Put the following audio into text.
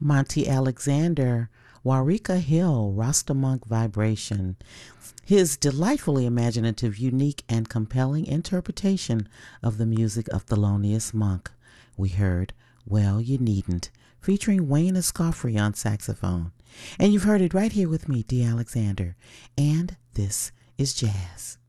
Monty Alexander, Warika Hill, Rastamonk Vibration. His delightfully imaginative, unique, and compelling interpretation of the music of Thelonious Monk. We heard Well You Needn't, featuring Wayne Escoffery on saxophone. And you've heard it right here with me, Dee Alexander. And this is jazz.